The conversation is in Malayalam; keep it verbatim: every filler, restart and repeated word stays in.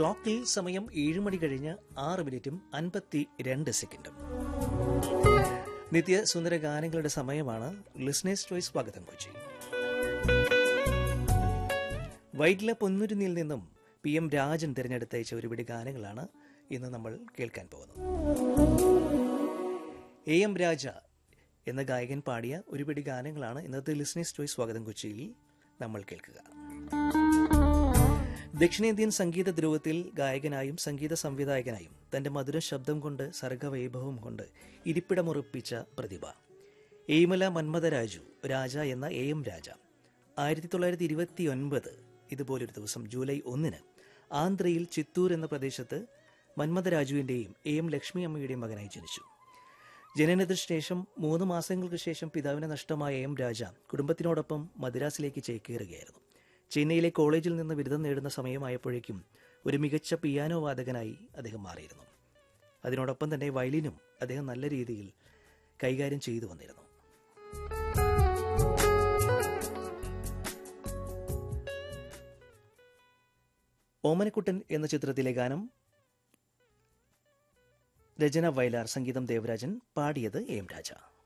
ക്ലോക്കിൽ സമയം ഏഴ് മണി കഴിഞ്ഞ് ആറ് മിനിറ്റും അൻപത്തി രണ്ട് സെക്കൻഡും. നിത്യ സുന്ദര ഗാനങ്ങളുടെ സമയമാണ്. ലിസ്നേഴ്സ് ചോയ്സ് സ്വാഗതം കൊച്ചി. വൈറ്റില പൊന്നുരുന്നിയിൽ നിന്നും പി എം രാജൻ തിരഞ്ഞെടുത്തയച്ച ഒരുപിടി ഗാനങ്ങളാണ് ഇന്ന് നമ്മൾ കേൾക്കാൻ പോകുന്നത്. എ എം രാജ എന്ന ഗായകൻ പാടിയ ഒരുപിടി ഗാനങ്ങളാണ് ഇന്നത്തെ ലിസ്നേഴ്സ് ചോയ്സ് സ്വാഗതം കൊച്ചിയിൽ നമ്മൾ കേൾക്കുക. ദക്ഷിണേന്ത്യൻ സംഗീത ധ്രുവത്തിൽ ഗായകനായും സംഗീത സംവിധായകനായും തന്റെ മധുര ശബ്ദം കൊണ്ട് സർഗവൈഭവം കൊണ്ട് ഇരിപ്പിടമുറപ്പിച്ച പ്രതിഭ ഏമല മന്മഥരാജു രാജ എന്ന എ എം രാജ ആയിരത്തി തൊള്ളായിരത്തി ഇരുപത്തി ഒൻപത് ഇതുപോലൊരു ദിവസം ജൂലൈ ഒന്നിന് ആന്ധ്രയിൽ ചിത്തൂർ എന്ന പ്രദേശത്ത് മന്മഥരാജുവിന്റെയും എ എം ലക്ഷ്മി അമ്മയുടെയും മകനായി ജനിച്ചു. ജനനത്തിന് ശേഷം മൂന്ന് മാസങ്ങൾക്ക് ശേഷം പിതാവിനെ നഷ്ടമായ എം രാജ കുടുംബത്തിനോടൊപ്പം മദ്രാസിലേക്ക് ചേക്കേറുകയായിരുന്നു. ചെന്നൈയിലെ കോളേജിൽ നിന്ന് ബിരുദം നേടുന്ന സമയമായപ്പോഴേക്കും ഒരു മികച്ച പിയാനോ വാദകനായി അദ്ദേഹം മാറിയിരുന്നു. അതിനോടൊപ്പം തന്നെ വയലിനും അദ്ദേഹം നല്ല രീതിയിൽ കൈകാര്യം ചെയ്തു വന്നിരുന്നു. ഓമനക്കുട്ടൻ എന്ന ചിത്രത്തിലെ ഗാനം രചന വയലാർ, സംഗീതം ദേവരാജൻ, പാടിയത് എം രാജ.